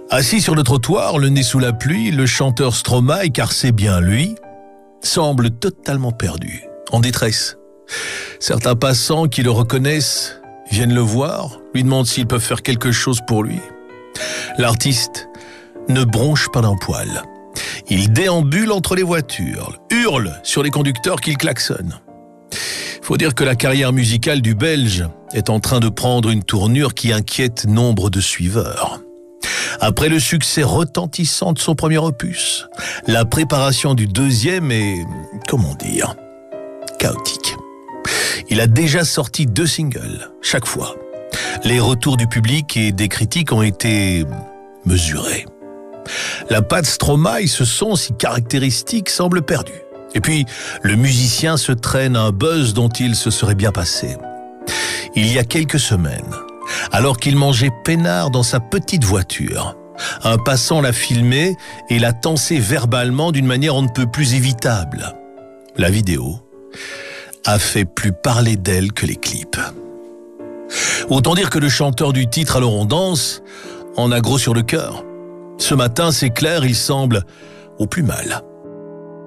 Assis sur le trottoir, le nez sous la pluie, le chanteur Stromae, car c'est bien lui, semble totalement perdu, en détresse. Certains passants qui le reconnaissent viennent le voir, lui demandent s'ils peuvent faire quelque chose pour lui. L'artiste ne bronche pas d'un poil. Il déambule entre les voitures, hurle sur les conducteurs qu'il klaxonne. Faut dire que la carrière musicale du Belge est en train de prendre une tournure qui inquiète nombre de suiveurs. Après le succès retentissant de son premier opus, la préparation du deuxième est, comment dire, chaotique. Il a déjà sorti 2 singles, chaque fois. Les retours du public et des critiques ont été mesurés. La patte Stromae, ce son si caractéristique, semble perdu. Et puis, le musicien se traîne un buzz dont il se serait bien passé. Il y a quelques semaines, alors qu'il mangeait peinard dans sa petite voiture, un passant l'a filmé et l'a tensé verbalement d'une manière on ne peut plus évitable. La vidéo a fait plus parler d'elle que les clips. Autant dire que le chanteur du titre Alors on danse en a gros sur le cœur. Ce matin, c'est clair, il semble au plus mal.